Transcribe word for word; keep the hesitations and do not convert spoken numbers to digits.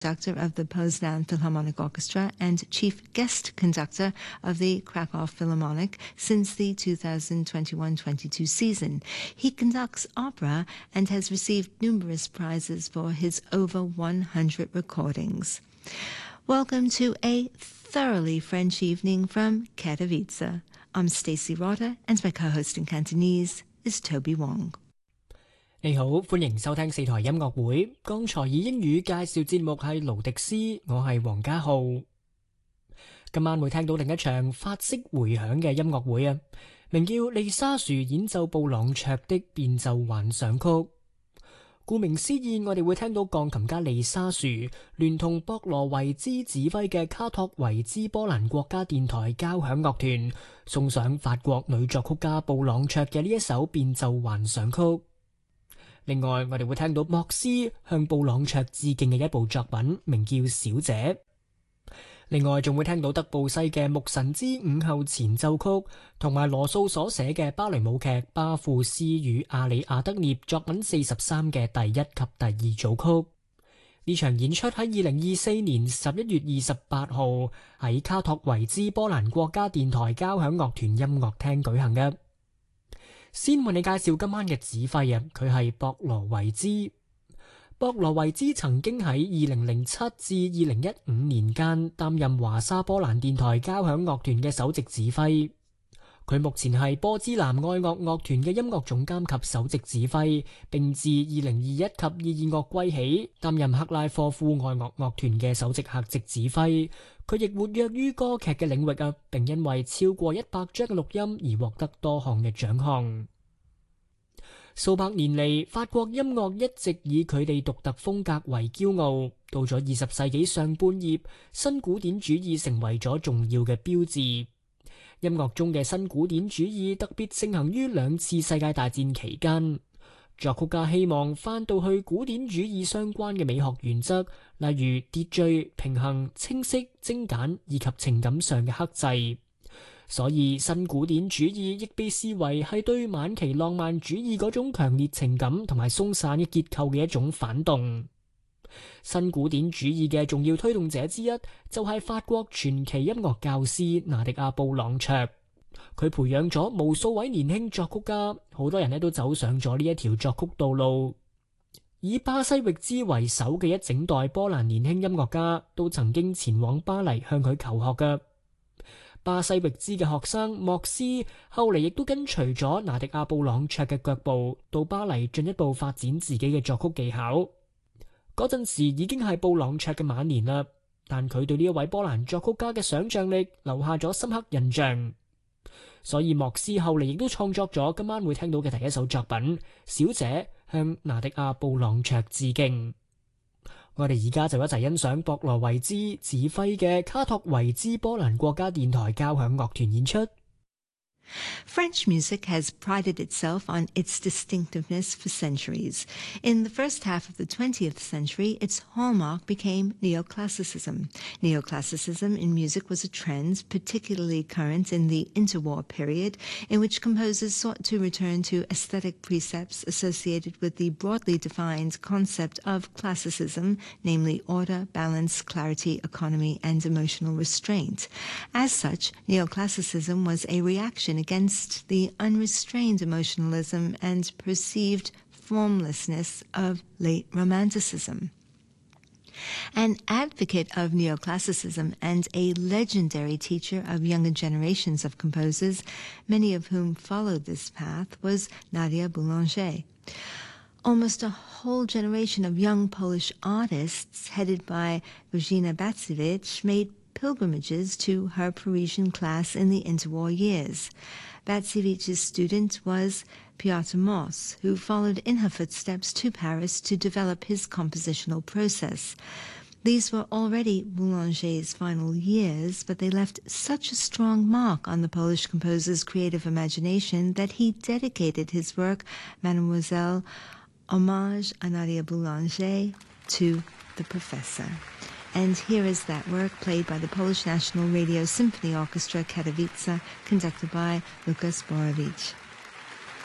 conductor of the Poznan Philharmonic Orchestra and chief guest conductor of the Krakow Philharmonic since the two thousand twenty-one twenty-two season. He conducts opera and has received numerous prizes for his over one hundred recordings. Welcome to a thoroughly French evening from Katowice. I'm Stacey Rotter, and my co-host in Cantonese is Toby Wong. 你好，歡迎收聽四台音樂會。剛才以英語介紹節目係勞迪斯，我係黃家浩。今晚會聽到另一場法式迴響嘅音樂會啊，名叫利沙樹演奏布朗卓的變奏幻想曲。顧名思義，我哋會聽到鋼琴家利沙樹聯同博羅維茲指揮嘅卡托維茲波蘭國家電台交響樂團送上法國女作曲家布朗卓嘅呢一首變奏幻想曲。另外，我哋會聽到莫斯向布朗卓致敬嘅一部作品，名叫《小姐》。另外，仲會聽到德布西嘅《牧神之午後前奏曲》，同埋羅素所寫嘅芭蕾舞劇《巴庫斯與阿里亞德涅》作品四十三嘅第一及第二組曲。呢場演出喺二零二四年十一月二十八號喺卡托維茲波蘭國家電台交響樂團音樂廳舉行嘅。先為你介紹今晚嘅指揮啊，佢係博羅維茲。博羅維茲曾經喺二零零七至二零一五年間擔任華沙波蘭電台交響樂團嘅首席指揮。佢目前係波茲南愛樂樂團嘅音樂總監及首席指揮，並自二零二一及二二樂歸起擔任克拉科夫愛樂樂團嘅首席客席指揮。佢亦活躍於歌劇嘅領域啊，並因為超過一百張嘅錄音而獲得多項嘅獎項。數百年嚟，法國音樂一直以佢哋獨特風格為驕傲。到咗二十世紀上半葉，新古典主義成為咗重要嘅標誌。音樂中嘅新古典主義特別盛行於兩次世界大戰期間。作曲家希望翻到去古典主義相關嘅美學原則，例如秩序、平衡、清晰、精簡以及情感上嘅克制。所以新古典主義亦被視為係對晚期浪漫主義嗰種強烈情感同埋鬆散嘅結構嘅一種反動。新古典主義嘅重要推動者之一就係法國傳奇音樂教師拿迪亞布朗卓。佢培養咗無數位年輕作曲家，好多人咧都走上咗呢一條作曲道路。以巴西域茲為首嘅一整代波蘭年輕音樂家都曾經前往巴黎向佢求學嘅。巴西域茲嘅學生莫斯後嚟亦都跟隨咗拿迪亞布朗卓嘅腳步，到巴黎進一步發展自己嘅作曲技巧。嗰陣時已經係布朗卓嘅晚年啦，但佢對呢一位波蘭作曲家嘅想像力留下咗深刻印象。所以莫斯後嚟亦都創作咗今晚會聽到嘅第一首作品《小姐》，向拿迪亞布朗卓致敬。我哋而家就一齊欣賞博羅維茲指揮嘅卡托維茲波蘭國家電台交響樂團演出。 French music has prided itself on its distinctiveness for centuries. In the first half of the twentieth century, its hallmark became neoclassicism. Neoclassicism in music was a trend particularly current in the interwar period, in which composers sought to return to aesthetic precepts associated with the broadly defined concept of classicism, namely order, balance, clarity, economy, and emotional restraint. As such, neoclassicism was a reaction against the unrestrained emotionalism and perceived formlessness of late Romanticism. An advocate of neoclassicism and a legendary teacher of younger generations of composers, many of whom followed this path, was Nadia Boulanger. Almost a whole generation of young Polish artists, headed by Bożena Bacewicz, made pilgrimages to her Parisian class in the interwar years. Bacewicz's student was Piotr Moss, who followed in her footsteps to Paris to develop his compositional process. These were already Boulanger's final years, but they left such a strong mark on the Polish composer's creative imagination that he dedicated his work, Mademoiselle, Hommage à Nadia Boulanger, to the professor. And here is that work played by the Polish National Radio Symphony Orchestra Katowice, conducted by Lukas Borowicz.